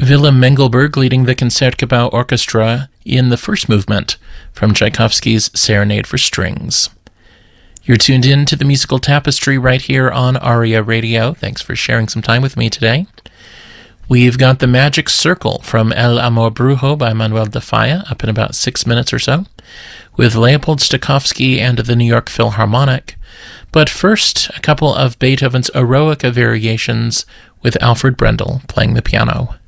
Willem Mengelberg leading the Concertgebouw Orchestra in the first movement from Tchaikovsky's Serenade for Strings. You're tuned in to the Musical Tapestry right here on ARIA Radio. Thanks for sharing some time with me today. We've got The Magic Circle from El Amor Brujo by Manuel de Falla up in about 6 minutes or so, with Leopold Stokowski and the New York Philharmonic. But first, a couple of Beethoven's Eroica variations with Alfred Brendel playing the piano.